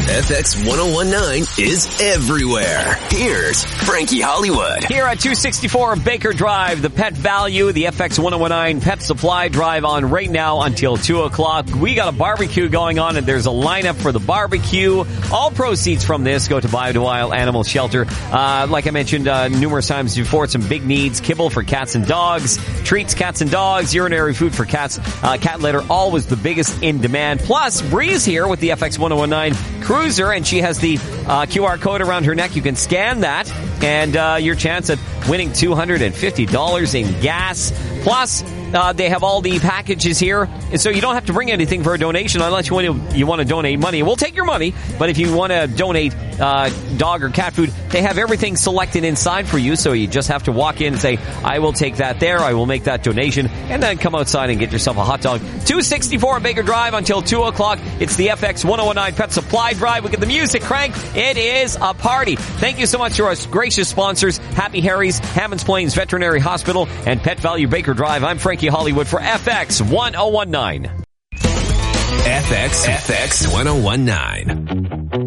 FX 1019 is everywhere. Here's Frankie Hollywood. Here at 264 Baker Drive, the Pet Value, the FX 1019 Pet Supply Drive on right now until 2 o'clock. We got a barbecue going on, and there's a lineup for the barbecue. All proceeds from this go to Bio-to-Wild Animal Shelter. Like I mentioned numerous times before, some big needs. Kibble for cats and dogs, treats, cats and dogs, urinary food for cats, cat litter, always the biggest in demand. Plus, Bree's here with the FX 1019 Cruiser, and she has the QR code around her neck. You can scan that, and your chance at winning $250 in gas. Plus, they have all the packages here, and so you don't have to bring anything for a donation unless you want to donate money. We'll take your money, but if you want to donate dog or cat food, they have everything selected inside for you, so you just have to walk in and say, I will take that there, I will make that donation, and then come outside and get yourself a hot dog. 264 Baker Drive until 2 o'clock. It's the FX 1019 Pet Supply Drive. We get the music cranked. It is a party. Thank you so much to our gracious sponsors, Happy Harry's, Hammonds Plains Veterinary Hospital, and Pet Value Baker Drive. I'm Frankie Hollywood for FX 1019. FX 1019.